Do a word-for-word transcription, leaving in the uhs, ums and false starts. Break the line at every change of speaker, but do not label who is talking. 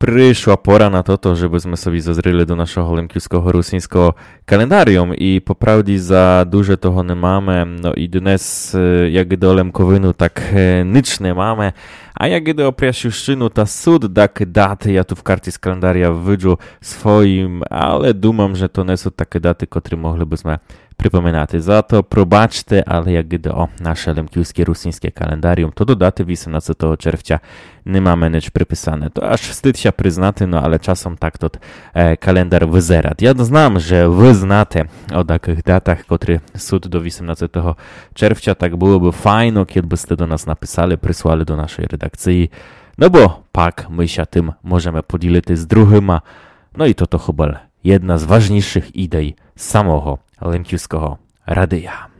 Przyszła pora na to, to żebyśmy sobie zazryli do naszego lemkiewskiego rusieńskiego kalendarium i po prawdzie za dużo toho nie mamy, no i dnes jak do lemkowinu tak nic nie mamy, a jak do Priasiuszczynu ta sud tak daty ja tu w karcie z kalendaria wydżu swoim, ale dumam, że to nie są takie daty, które moglibyśmy przypominać. Za to probaczcie, ale jak do o nasze lemkiewskie rusieńskie kalendarium, to do daty osiemnastego czerwca nie mamy nic przypisane. To aż wstyd się przyznaty, no ale czasem tak to e, kalendar wyzerat. Ja znam, że wy znacie o takich datach, które sud do osiemnastego czerwca, tak byłoby fajno, kiedybyście do nas napisali, przysłali do naszej redakcji, no bo pak my się tym możemy podzielić z drugima, no i to to chyba jedna z ważniejszych idei samego lemkiewskiego radia.